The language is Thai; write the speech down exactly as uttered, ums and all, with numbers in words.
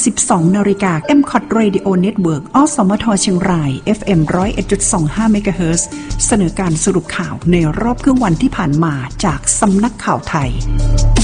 สิบสองนาฬิกา เอ็ม ซี โอ ที Radio Network อสมทเชียงราย เอฟ เอ็ม หนึ่งศูนย์เอ็ดจุดสองห้า เมกะเฮิรตซ์ เสนอการสรุปข่าวในรอบครึ่งวันที่ผ่านมาจากสำนักข่าวไทย